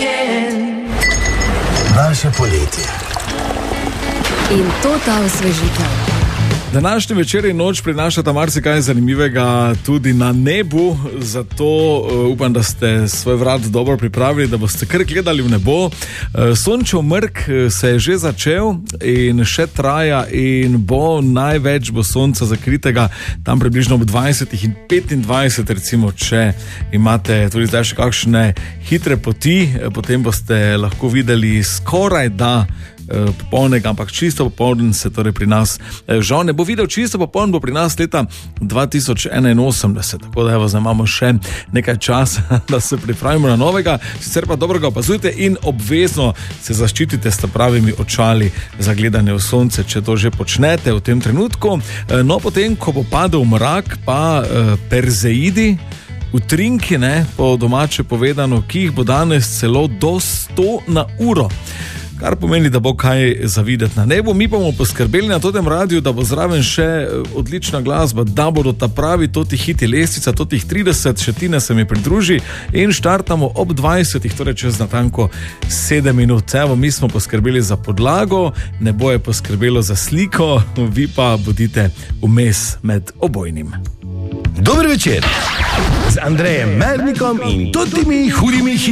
Naše poletje. In to ta osvežitev. Današnji večer in noč prinašata marsikaj zanimivega tudi na nebu, zato upam, da ste svoj vrat dobro pripravili, da boste kar gledali v nebo. Sončev mrk se je že začel in še traja in bo največ bo sonca zakritega tam približno ob 20 in 25, recimo, če imate tudi zdaj še kakšne hitre poti, potem boste lahko videli skoraj da popolnega, ampak čisto popoln se torej pri nas žal ne bo videl. Čisto popoln bo pri nas leta 2081, tako da evo, imamo še nekaj časa, da se pripravimo na novega, sicer pa dobro ga opazujte in obvezno se zaščitite s pravimi očali za gledanje v sonce, če to že počnete v tem trenutku. No, potem, ko bo padel mrak, pa perzeidi, utrinki, po domače povedano, ki jih bo danes celo do 100 na uro. Kar pomeni, da bo kaj za videti na nebu. Mi pa bomo poskrbeli na tem radiju, da bo zraven še odlična glasba, da bodo ta pravi toti hiti lestvica, totih 30, še Tina se mi pridruži in štartamo ob 20, torej čez natanko 7 minut. Evo, mi smo poskrbeli za podlago, nebo je poskrbelo za sliko, vi pa bodite vmes med obojnim. Dober večer z Andrejem Mernikom in totimi hudimi